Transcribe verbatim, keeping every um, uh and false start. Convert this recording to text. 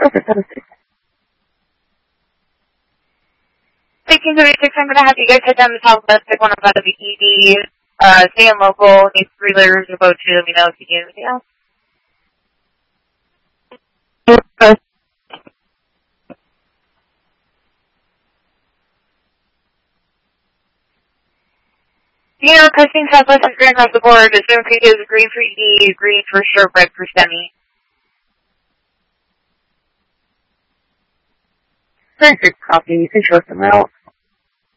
Perfect, that is it. sixteen thirty-six, I'm going to have you guys head down the southwest, pick one up out of the E D, uh, stay in local, need three letters to go to, let me know if you need anything else. Okay. You know, Christine Southwest is green across the board, Stone Creek is green for E D, green for shortbread for STEMI. Perfect, copy. You can show them out.